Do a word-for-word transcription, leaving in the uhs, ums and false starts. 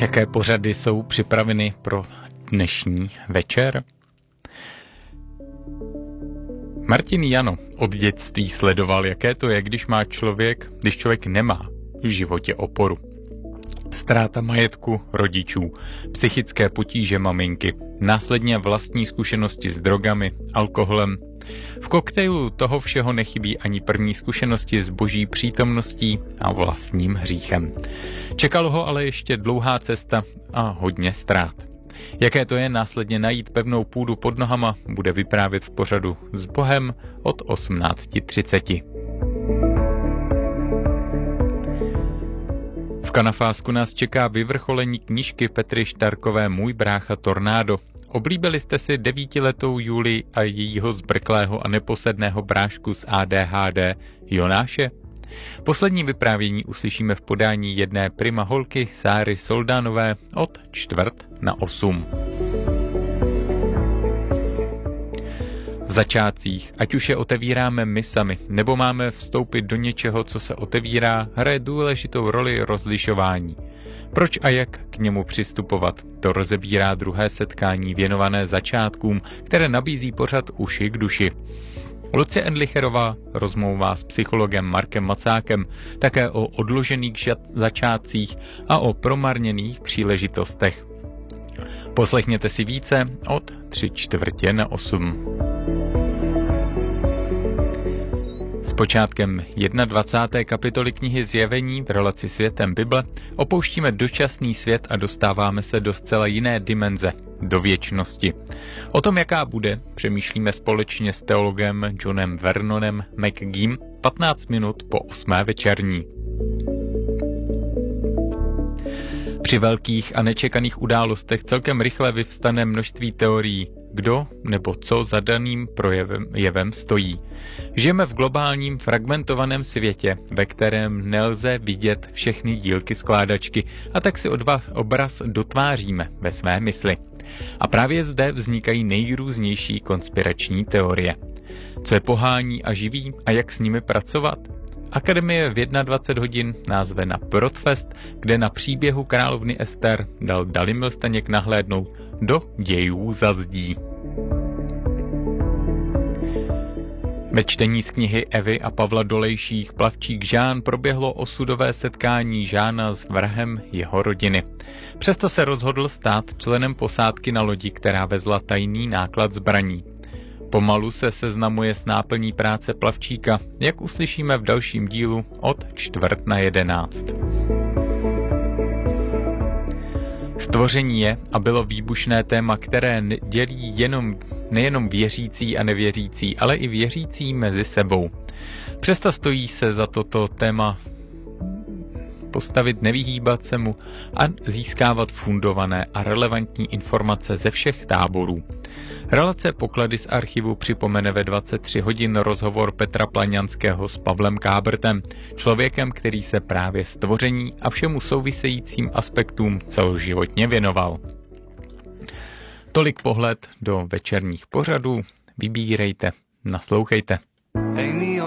Jaké pořady jsou připraveny pro dnešní večer? Martin Jano od dětství sledoval, jaké to je, když má člověk, když člověk nemá v životě oporu. Ztráta majetku rodičů, psychické potíže maminky, následně vlastní zkušenosti s drogami, alkoholem. V koktejlu toho všeho nechybí ani první zkušenosti s boží přítomností a vlastním hříchem. Čekalo ho ale ještě dlouhá cesta a hodně ztrát. Jaké to je následně najít pevnou půdu pod nohama, bude vyprávět v pořadu S Bohem od osmnáct třicet. V Kanafásku nás čeká vyvrcholení knížky Petry Štarkové Můj brácha Tornádo. Oblíbili jste si devítiletou Julii a jejího zbrklého a neposedného brášku z A D H D Jonáše? Poslední vyprávění uslyšíme v podání jedné prima holky Sáry Soldánové od čtvrt na osm. V začátcích, ať už je otevíráme my sami, nebo máme vstoupit do něčeho, co se otevírá, hraje důležitou roli rozlišování. Proč a jak k němu přistupovat, to rozebírá druhé setkání věnované začátkům, které nabízí pořad Uši k duši. Lucie Endlicherová rozmlouvá s psychologem Markem Macákem také o odložených začátcích a o promarněných příležitostech. Poslechněte si více od tři čtvrtě na osm. S počátkem dvacáté první kapitoly knihy Zjevení v relaci Světem Bible opouštíme dočasný svět a dostáváme se do zcela jiné dimenze, do věčnosti. O tom, jaká bude, přemýšlíme společně s teologem Johnem Vernonem McGeem patnáct minut po osmé večerní. Při velkých a nečekaných událostech celkem rychle vyvstane množství teorií, kdo nebo co za daným projevem, jevem stojí. Žijeme v globálním fragmentovaném světě, ve kterém nelze vidět všechny dílky skládačky, a tak si odva obraz dotváříme ve své mysli. A právě zde vznikají nejrůznější konspirační teorie. Co je pohání a živí a jak s nimi pracovat? Akademie v dvacet jedna hodin nás zve na Prodfest, kde na příběhu královny Ester dal Dalibor Staněk nahlédnout do dějů za zdí. Ve čtení z knihy Evy a Pavla Dolejších Plavčík Žán proběhlo osudové setkání Žána s vrahem jeho rodiny. Přesto se rozhodl stát členem posádky na lodi, která vezla tajný náklad zbraní. Pomalu se seznamuje s náplní práce Plavčíka, jak uslyšíme v dalším dílu od čtvrt na jedenáct. Stvoření je a bylo výbušné téma, které dělí jenom, nejenom věřící a nevěřící, ale i věřící mezi sebou. Přesto stojí se za toto téma postavit, nevyhýbat se mu a získávat fundované a relevantní informace ze všech táborů. Relace Poklady z archivu připomene ve dvacet tři hodin rozhovor Petra Plaňanského s Pavlem Kábrtem, člověkem, který se právě stvoření a všemu souvisejícím aspektům celoživotně věnoval. Tolik pohled do večerních pořadů, vybírejte, naslouchejte.